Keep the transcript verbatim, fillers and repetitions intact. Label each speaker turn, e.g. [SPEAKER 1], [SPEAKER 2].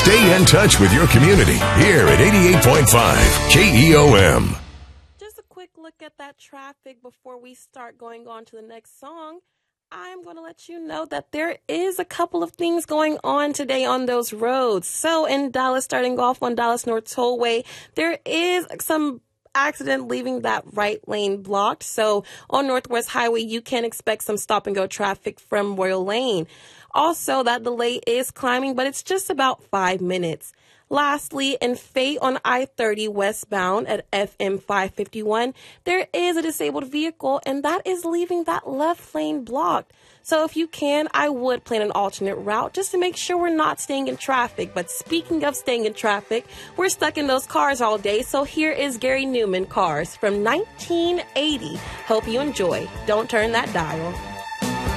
[SPEAKER 1] Stay in touch with your community here at eighty-eight point five K E O M.
[SPEAKER 2] Just a quick look at that traffic before we start going on to the next song. I'm going to let you know that there is a couple of things going on today on those roads. So in Dallas, starting off on Dallas North Tollway, there is some accident leaving that right lane blocked. So on Northwest Highway, you can expect some stop and go traffic from Royal Lane. Also, that delay is climbing, but it's just about five minutes. Lastly, in Fate on I thirty westbound at F M five fifty-one, there is a disabled vehicle, and that is leaving that left lane blocked. So if you can, I would plan an alternate route just to make sure we're not staying in traffic. But speaking of staying in traffic, we're stuck in those cars all day. So here is Gary Newman, Cars from nineteen eighty. Hope you enjoy. Don't turn that dial.